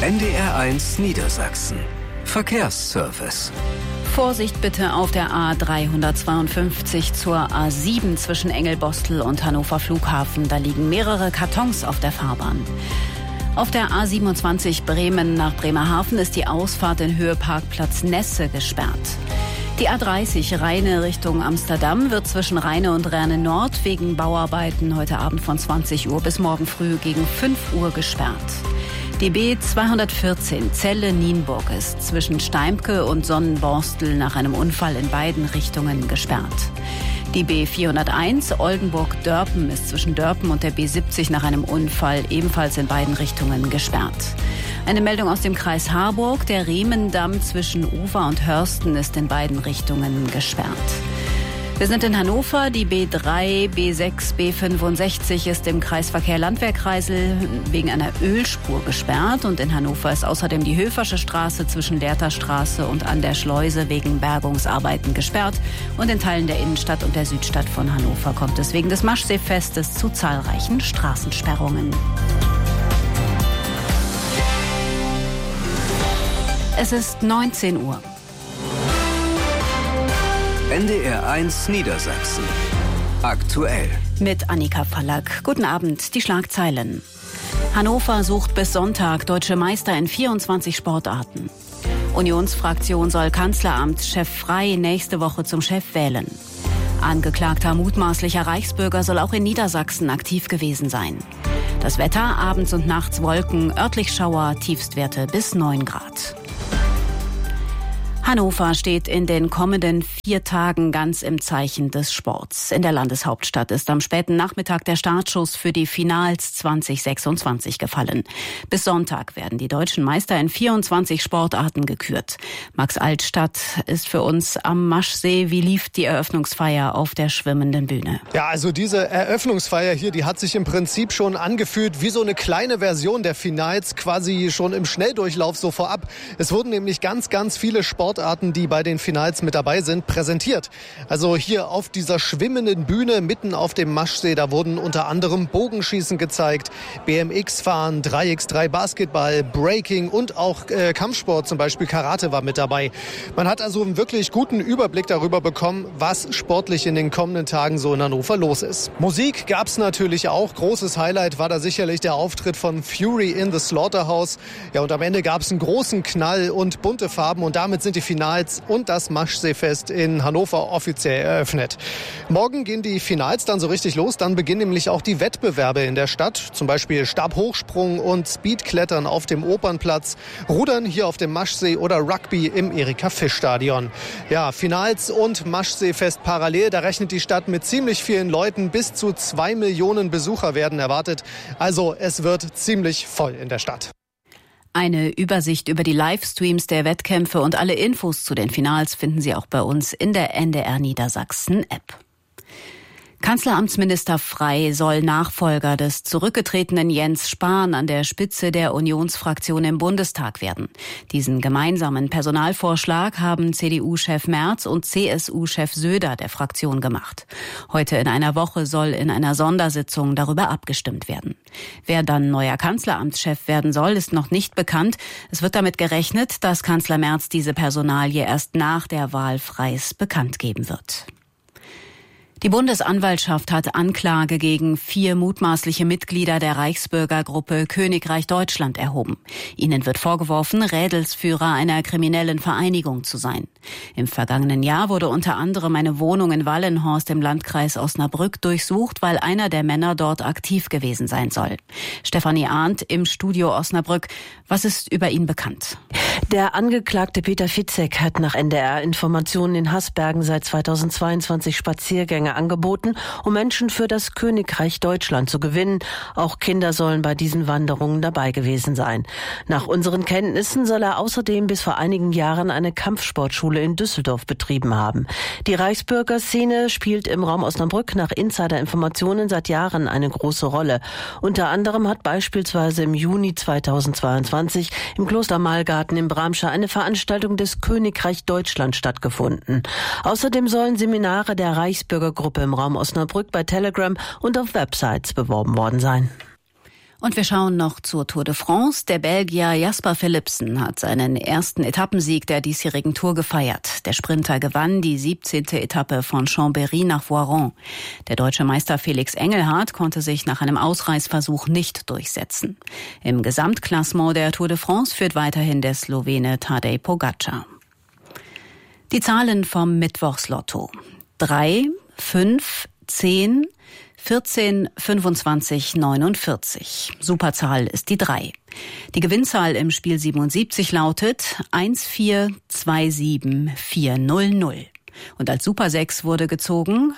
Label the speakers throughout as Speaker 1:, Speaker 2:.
Speaker 1: NDR1 Niedersachsen. Verkehrsservice.
Speaker 2: Vorsicht bitte auf der A352 zur A7 zwischen Engelbostel und Hannover Flughafen. Da liegen mehrere Kartons auf der Fahrbahn. Auf der A27 Bremen nach Bremerhaven ist die Ausfahrt in Höhe Parkplatz Nesse gesperrt. Die A30 Rheine Richtung Amsterdam wird zwischen Rheine und Rheine Nord wegen Bauarbeiten heute Abend von 20 Uhr bis morgen früh gegen 5 Uhr gesperrt. Die B214 Celle-Nienburg ist zwischen Steimke und Sonnenborstel nach einem Unfall in beiden Richtungen gesperrt. Die B401 Oldenburg-Dörpen ist zwischen Dörpen und der B70 nach einem Unfall ebenfalls in beiden Richtungen gesperrt. Eine Meldung aus dem Kreis Harburg. Der Riemendamm zwischen Ufer und Hörsten ist in beiden Richtungen gesperrt. Wir sind in Hannover. Die B3, B6, B65 ist im Kreisverkehr Landwehrkreisel wegen einer Ölspur gesperrt. Und in Hannover ist außerdem die Höfersche Straße zwischen Lehrterstraße und an der Schleuse wegen Bergungsarbeiten gesperrt. Und in Teilen der Innenstadt und der Südstadt von Hannover kommt es wegen des Maschseefestes zu zahlreichen Straßensperrungen. Es ist 19 Uhr.
Speaker 1: NDR1 Niedersachsen. Aktuell.
Speaker 2: Mit Annika Fallack. Guten Abend, die Schlagzeilen. Hannover sucht bis Sonntag deutsche Meister in 24 Sportarten. Unionsfraktion soll Kanzleramtschef Frey nächste Woche zum Chef wählen. Angeklagter mutmaßlicher Reichsbürger soll auch in Niedersachsen aktiv gewesen sein. Das Wetter, abends und nachts Wolken, örtlich Schauer, Tiefstwerte bis 9 Grad. Hannover steht in den kommenden 4 Tagen ganz im Zeichen des Sports. In der Landeshauptstadt ist am späten Nachmittag der Startschuss für die Finals 2026 gefallen. Bis Sonntag werden die deutschen Meister in 24 Sportarten gekürt. Max Altstadt ist für uns am Maschsee. Wie lief die Eröffnungsfeier auf der schwimmenden Bühne?
Speaker 3: Ja, also diese Eröffnungsfeier hier, die hat sich im Prinzip schon angefühlt wie so eine kleine Version der Finals, quasi schon im Schnelldurchlauf so vorab. Es wurden nämlich ganz viele Sportarten, die bei den Finals mit dabei sind, präsentiert. Also hier auf dieser schwimmenden Bühne mitten auf dem Maschsee, da wurden unter anderem Bogenschießen gezeigt, BMX-Fahren, 3x3 Basketball, Breaking und auch Kampfsport, zum Beispiel Karate war mit dabei. Man hat also einen wirklich guten Überblick darüber bekommen, was sportlich in den kommenden Tagen so in Hannover los ist. Musik gab es natürlich auch. Großes Highlight war da sicherlich der Auftritt von Fury in the Slaughterhouse. Ja, und am Ende gab es einen großen Knall und bunte Farben und damit sind die Finals und das Maschseefest in Hannover offiziell eröffnet. Morgen gehen die Finals dann so richtig los. Dann beginnen nämlich auch die Wettbewerbe in der Stadt. Zum Beispiel Stabhochsprung und Speedklettern auf dem Opernplatz, Rudern hier auf dem Maschsee oder Rugby im Erika-Fisch-Stadion. Ja, Finals und Maschseefest parallel. Da rechnet die Stadt mit ziemlich vielen Leuten. Bis zu 2 Millionen Besucher werden erwartet. Also es wird ziemlich voll in der Stadt.
Speaker 2: Eine Übersicht über die Livestreams der Wettkämpfe und alle Infos zu den Finals finden Sie auch bei uns in der NDR Niedersachsen App. Kanzleramtsminister Frey soll Nachfolger des zurückgetretenen Jens Spahn an der Spitze der Unionsfraktion im Bundestag werden. Diesen gemeinsamen Personalvorschlag haben CDU-Chef Merz und CSU-Chef Söder der Fraktion gemacht. Heute in einer Woche soll in einer Sondersitzung darüber abgestimmt werden. Wer dann neuer Kanzleramtschef werden soll, ist noch nicht bekannt. Es wird damit gerechnet, dass Kanzler Merz diese Personalie erst nach der Wahl Freys bekannt geben wird. Die Bundesanwaltschaft hat Anklage gegen 4 mutmaßliche Mitglieder der Reichsbürgergruppe Königreich Deutschland erhoben. Ihnen wird vorgeworfen, Rädelsführer einer kriminellen Vereinigung zu sein. Im vergangenen Jahr wurde unter anderem eine Wohnung in Wallenhorst im Landkreis Osnabrück durchsucht, weil einer der Männer dort aktiv gewesen sein soll. Stefanie Arndt im Studio Osnabrück. Was ist über ihn bekannt?
Speaker 4: Der Angeklagte Peter Fitzek hat nach NDR-Informationen in Hasbergen seit 2022 Spaziergänge angeboten, um Menschen für das Königreich Deutschland zu gewinnen. Auch Kinder sollen bei diesen Wanderungen dabei gewesen sein. Nach unseren Kenntnissen soll er außerdem bis vor einigen Jahren eine Kampfsportschule in Düsseldorf betrieben haben. Die Reichsbürgerszene spielt im Raum Osnabrück nach Insider-Informationen seit Jahren eine große Rolle. Unter anderem hat beispielsweise im Juni 2022 im Kloster Malgarten in Bramsche eine Veranstaltung des Königreich Deutschland stattgefunden. Außerdem sollen Seminare der Reichsbürgergruppe im Raum Osnabrück bei Telegram und auf Websites beworben worden sein.
Speaker 2: Und wir schauen noch zur Tour de France. Der Belgier Jasper Philipsen hat seinen ersten Etappensieg der diesjährigen Tour gefeiert. Der Sprinter gewann die 17. Etappe von Chambéry nach Voiron. Der deutsche Meister Felix Engelhardt konnte sich nach einem Ausreißversuch nicht durchsetzen. Im Gesamtklassement der Tour de France führt weiterhin der Slowene Tadej Pogačar. Die Zahlen vom Mittwochslotto: 3, 5, 10, 14, 25, 49. Superzahl ist die 3. Die Gewinnzahl im Spiel 77 lautet 1427400. Und als Super 6 wurde gezogen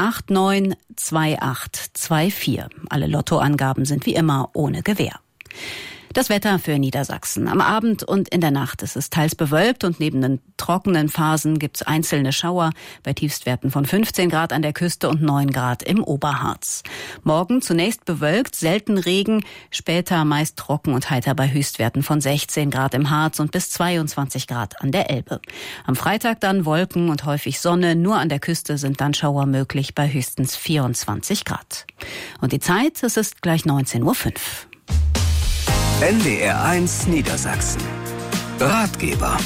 Speaker 2: 892824. Alle Lottoangaben sind wie immer ohne Gewähr. Das Wetter für Niedersachsen. Am Abend und in der Nacht ist es teils bewölkt und neben den trockenen Phasen gibt es einzelne Schauer bei Tiefstwerten von 15 Grad an der Küste und 9 Grad im Oberharz. Morgen zunächst bewölkt, selten Regen, später meist trocken und heiter bei Höchstwerten von 16 Grad im Harz und bis 22 Grad an der Elbe. Am Freitag dann Wolken und häufig Sonne, nur an der Küste sind dann Schauer möglich bei höchstens 24 Grad. Und die Zeit, es ist gleich 19:05 Uhr.
Speaker 1: NDR1 Niedersachsen. Ratgeber.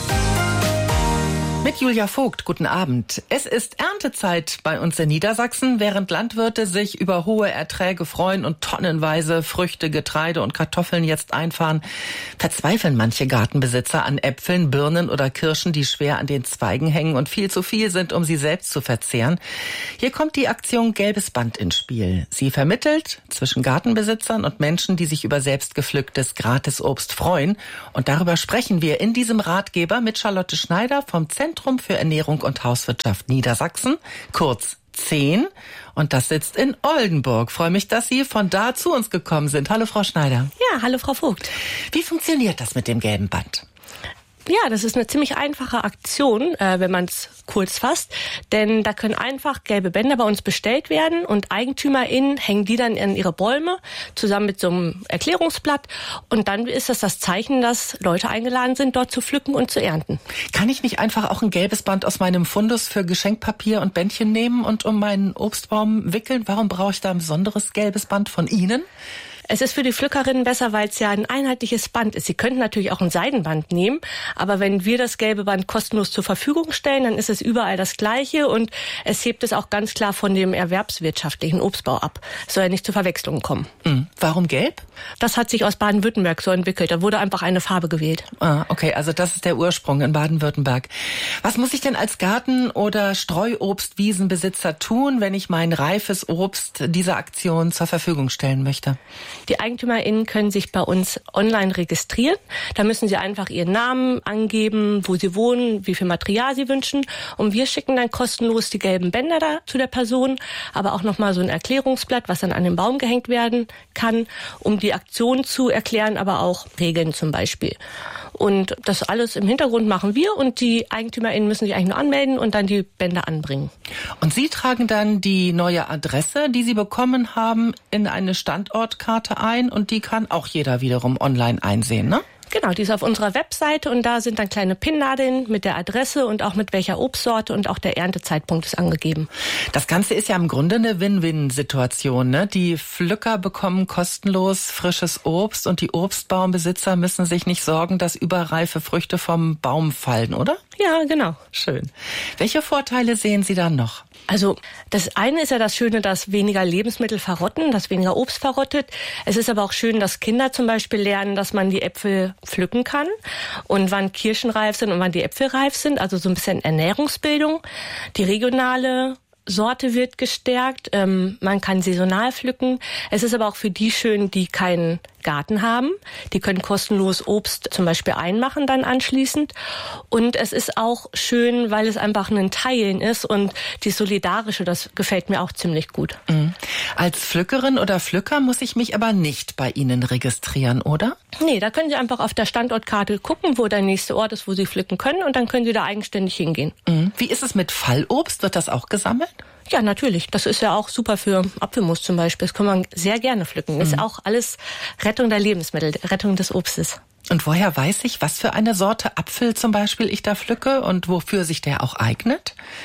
Speaker 5: Mit Julia Vogt, guten Abend. Es ist Erntezeit bei uns in Niedersachsen, während Landwirte sich über hohe Erträge freuen und tonnenweise Früchte, Getreide und Kartoffeln jetzt einfahren, verzweifeln manche Gartenbesitzer an Äpfeln, Birnen oder Kirschen, die schwer an den Zweigen hängen und viel zu viel sind, um sie selbst zu verzehren. Hier kommt die Aktion Gelbes Band ins Spiel. Sie vermittelt zwischen Gartenbesitzern und Menschen, die sich über selbst gepflücktes Gratisobst freuen. Und darüber sprechen wir in diesem Ratgeber mit Charlotte Schneider vom Zentrum für Ernährung und Hauswirtschaft Niedersachsen, kurz 10. Und das sitzt in Oldenburg. Freue mich, dass Sie von da zu uns gekommen sind. Hallo, Frau Schneider.
Speaker 6: Ja, hallo, Frau Vogt.
Speaker 5: Wie funktioniert das mit dem gelben Band?
Speaker 6: Ja, das ist eine ziemlich einfache Aktion, wenn man es kurz fasst. Denn da können einfach gelbe Bänder bei uns bestellt werden und EigentümerInnen hängen die dann an ihre Bäume zusammen mit so einem Erklärungsblatt. Und dann ist das Zeichen, dass Leute eingeladen sind, dort zu pflücken und zu ernten.
Speaker 5: Kann ich nicht einfach auch ein gelbes Band aus meinem Fundus für Geschenkpapier und Bändchen nehmen und um meinen Obstbaum wickeln? Warum brauche ich da ein besonderes gelbes Band von Ihnen?
Speaker 6: Es ist für die Pflückerinnen besser, weil es ja ein einheitliches Band ist. Sie könnten natürlich auch ein Seidenband nehmen, aber wenn wir das gelbe Band kostenlos zur Verfügung stellen, dann ist es überall das Gleiche und es hebt es auch ganz klar von dem erwerbswirtschaftlichen Obstbau ab. Es soll ja nicht zu Verwechslungen kommen.
Speaker 5: Warum gelb?
Speaker 6: Das hat sich aus Baden-Württemberg so entwickelt. Da wurde einfach eine Farbe gewählt.
Speaker 5: Ah, okay, also das ist der Ursprung in Baden-Württemberg. Was muss ich denn als Garten- oder Streuobstwiesenbesitzer tun, wenn ich mein reifes Obst dieser Aktion zur Verfügung stellen möchte?
Speaker 6: Die EigentümerInnen können sich bei uns online registrieren. Da müssen sie einfach ihren Namen angeben, wo sie wohnen, wie viel Material sie wünschen. Und wir schicken dann kostenlos die gelben Bänder da zu der Person, aber auch nochmal so ein Erklärungsblatt, was dann an den Baum gehängt werden kann, um die Aktion zu erklären, aber auch Regeln zum Beispiel. Und das alles im Hintergrund machen wir und die EigentümerInnen müssen sich eigentlich nur anmelden und dann die Bänder anbringen.
Speaker 5: Und Sie tragen dann die neue Adresse, die Sie bekommen haben, in eine Standortkarte ein und die kann auch jeder wiederum online einsehen, ne?
Speaker 6: Genau, die ist auf unserer Webseite und da sind dann kleine Pinnnadeln mit der Adresse und auch mit welcher Obstsorte und auch der Erntezeitpunkt ist angegeben.
Speaker 5: Das Ganze ist ja im Grunde eine Win-Win-Situation, ne? Die Pflücker bekommen kostenlos frisches Obst und die Obstbaumbesitzer müssen sich nicht sorgen, dass überreife Früchte vom Baum fallen, oder?
Speaker 6: Ja, genau.
Speaker 5: Schön. Welche Vorteile sehen Sie dann noch?
Speaker 6: Also das eine ist ja das Schöne, dass weniger Lebensmittel verrotten, dass weniger Obst verrottet. Es ist aber auch schön, dass Kinder zum Beispiel lernen, dass man die Äpfel pflücken kann und wann Kirschen reif sind und wann die Äpfel reif sind. Also so ein bisschen Ernährungsbildung. Die regionale Sorte wird gestärkt. Man kann saisonal pflücken. Es ist aber auch für die schön, die keinen Garten haben. Die können kostenlos Obst zum Beispiel einmachen dann anschließend. Und es ist auch schön, weil es einfach ein Teilen ist und die Solidarische, das gefällt mir auch ziemlich gut.
Speaker 5: Als Pflückerin oder Pflücker muss ich mich aber nicht bei Ihnen registrieren, oder?
Speaker 6: Nee, da können Sie einfach auf der Standortkarte gucken, wo der nächste Ort ist, wo Sie pflücken können und dann können Sie da eigenständig hingehen.
Speaker 5: Wie ist es mit Fallobst? Wird das auch gesammelt?
Speaker 6: Ja, natürlich. Das ist ja auch super für Apfelmus zum Beispiel. Das kann man sehr gerne pflücken. Das ist auch alles Rettung der Lebensmittel, Rettung des Obstes.
Speaker 5: Und woher weiß ich, was für eine Sorte Apfel zum Beispiel ich da pflücke und wofür sich der auch eignet?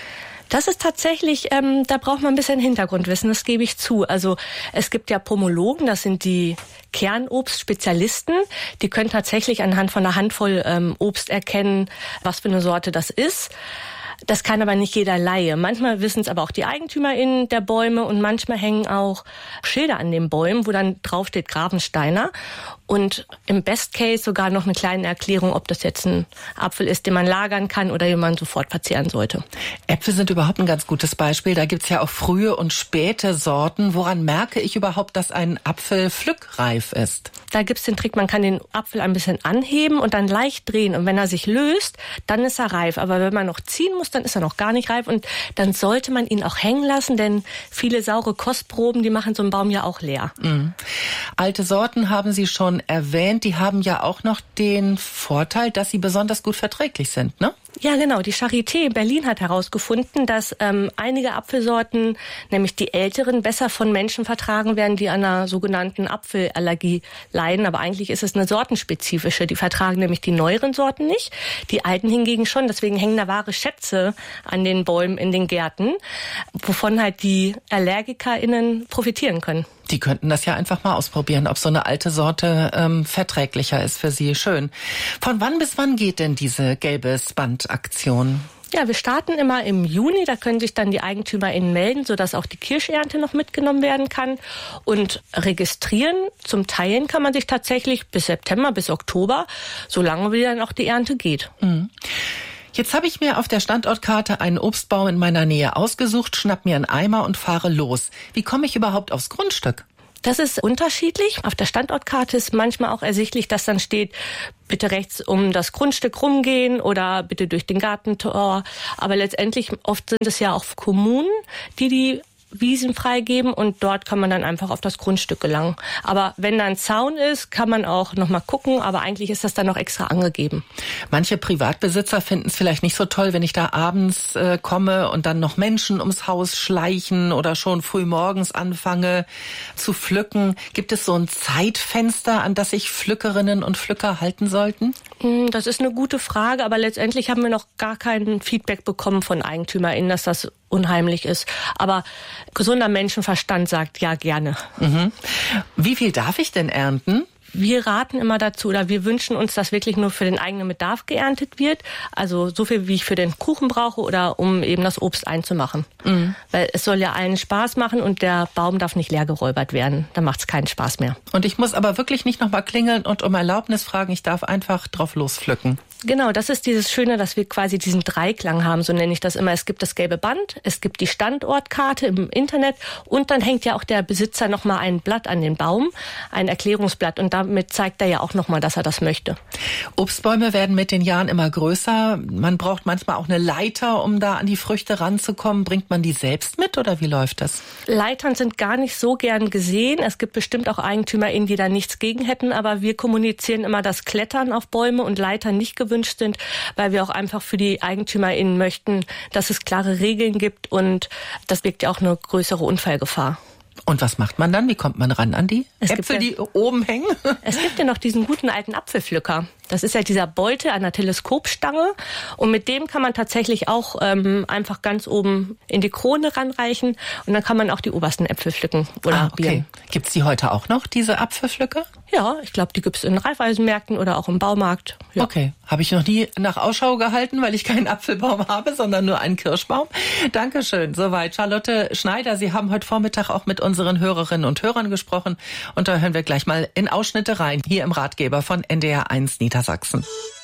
Speaker 6: Das ist tatsächlich, da braucht man ein bisschen Hintergrundwissen, das gebe ich zu. Also es gibt ja Pomologen, das sind die Kernobstspezialisten, die können tatsächlich anhand von einer Handvoll Obst erkennen, was für eine Sorte das ist. Das kann aber nicht jeder Laie. Manchmal wissen es aber auch die EigentümerInnen der Bäume und manchmal hängen auch Schilder an den Bäumen, wo dann draufsteht Gravensteiner. Und im Best Case sogar noch eine kleine Erklärung, ob das jetzt ein Apfel ist, den man lagern kann oder den man sofort verzehren sollte.
Speaker 5: Äpfel sind überhaupt ein ganz gutes Beispiel. Da gibt's ja auch frühe und späte Sorten. Woran merke ich überhaupt, dass ein Apfel pflückreif ist?
Speaker 6: Da gibt's den Trick, man kann den Apfel ein bisschen anheben und dann leicht drehen. Und wenn er sich löst, dann ist er reif. Aber wenn man noch ziehen muss, dann ist er noch gar nicht reif. Und dann sollte man ihn auch hängen lassen, denn viele saure Kostproben, die machen so einen Baum ja auch leer.
Speaker 5: Mhm. Alte Sorten haben Sie schon erwähnt. Die haben ja auch noch den Vorteil, dass sie besonders gut verträglich sind, ne?
Speaker 6: Ja, genau. Die Charité in Berlin hat herausgefunden, dass einige Apfelsorten, nämlich die älteren, besser von Menschen vertragen werden, die an einer sogenannten Apfelallergie leiden. Aber eigentlich ist es eine sortenspezifische. Die vertragen nämlich die neueren Sorten nicht, die alten hingegen schon. Deswegen hängen da wahre Schätze an den Bäumen in den Gärten, wovon halt die AllergikerInnen profitieren können.
Speaker 5: Die könnten das ja einfach mal ausprobieren, ob so eine alte Sorte verträglicher ist für sie. Schön. Von wann bis wann geht denn diese gelbes Band-Aktion?
Speaker 6: Ja, wir starten immer im Juni. Da können sich dann die EigentümerInnen melden, sodass auch die Kirschernte noch mitgenommen werden kann. Und registrieren zum Teilen kann man sich tatsächlich bis September, bis Oktober, solange wie dann auch die Ernte geht.
Speaker 5: Mhm. Jetzt habe ich mir auf der Standortkarte einen Obstbaum in meiner Nähe ausgesucht, schnapp mir einen Eimer und fahre los. Wie komme ich überhaupt aufs Grundstück?
Speaker 6: Das ist unterschiedlich. Auf der Standortkarte ist manchmal auch ersichtlich, dass dann steht, bitte rechts um das Grundstück rumgehen oder bitte durch den Gartentor. Aber letztendlich oft sind es ja auch Kommunen, die Wiesen freigeben und dort kann man dann einfach auf das Grundstück gelangen. Aber wenn da ein Zaun ist, kann man auch noch mal gucken, aber eigentlich ist das dann noch extra angegeben.
Speaker 5: Manche Privatbesitzer finden es vielleicht nicht so toll, wenn ich da abends komme und dann noch Menschen ums Haus schleichen oder schon früh morgens anfange zu pflücken. Gibt es so ein Zeitfenster, an das sich Pflückerinnen und Pflücker halten sollten?
Speaker 6: Das ist eine gute Frage, aber letztendlich haben wir noch gar kein Feedback bekommen von EigentümerInnen, dass das unheimlich ist. Aber gesunder Menschenverstand sagt ja gerne.
Speaker 5: Mhm. Wie viel darf ich denn ernten?
Speaker 6: Wir raten immer dazu oder wir wünschen uns, dass wirklich nur für den eigenen Bedarf geerntet wird. Also so viel, wie ich für den Kuchen brauche oder um eben das Obst einzumachen. Mhm. Weil es soll ja allen Spaß machen und der Baum darf nicht leer geräubert werden. Dann macht es keinen Spaß mehr.
Speaker 5: Und ich muss aber wirklich nicht nochmal klingeln und um Erlaubnis fragen. Ich darf einfach drauf lospflücken.
Speaker 6: Genau, das ist dieses Schöne, dass wir quasi diesen Dreiklang haben, so nenne ich das immer. Es gibt das gelbe Band, es gibt die Standortkarte im Internet und dann hängt ja auch der Besitzer nochmal ein Blatt an den Baum, ein Erklärungsblatt und damit zeigt er ja auch nochmal, dass er das möchte.
Speaker 5: Obstbäume werden mit den Jahren immer größer. Man braucht manchmal auch eine Leiter, um da an die Früchte ranzukommen. Bringt man die selbst mit oder wie läuft das?
Speaker 6: Leitern sind gar nicht so gern gesehen. Es gibt bestimmt auch EigentümerInnen, die da nichts gegen hätten, aber wir kommunizieren immer, dass Klettern auf Bäume und Leitern nicht gewünscht sind, weil wir auch einfach für die EigentümerInnen möchten, dass es klare Regeln gibt und das birgt ja auch eine größere Unfallgefahr.
Speaker 5: Und was macht man dann? Wie kommt man ran an die Äpfel, die oben hängen?
Speaker 6: Es gibt ja noch diesen guten alten Apfelpflücker. Das ist ja dieser Beutel an der Teleskopstange und mit dem kann man tatsächlich auch einfach ganz oben in die Krone ranreichen und dann kann man auch die obersten Äpfel pflücken oder Birnen.
Speaker 5: Gibt's die heute auch noch, diese Apfelpflücker?
Speaker 6: Ja, ich glaube, die gibt's in Raiffeisenmärkten oder auch im Baumarkt. Ja.
Speaker 5: Okay, habe ich noch nie nach Ausschau gehalten, weil ich keinen Apfelbaum habe, sondern nur einen Kirschbaum. Dankeschön. Soweit Charlotte Schneider. Sie haben heute Vormittag auch mit unseren Hörerinnen und Hörern gesprochen und da hören wir gleich mal in Ausschnitte rein, hier im Ratgeber von NDR1 Niedersachsen.